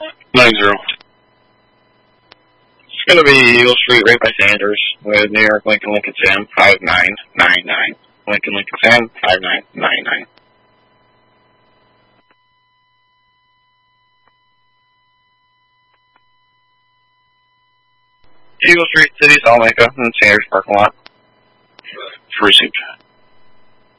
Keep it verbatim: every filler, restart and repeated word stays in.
nine zero. It's going to be Eagle Street, right by Sanders, with New York Lincoln Lincoln Sam five nine nine nine. Lincoln Lincoln Sam five nine nine nine. Eagle Street, City, Salmaca, and Sanders parking lot. Received.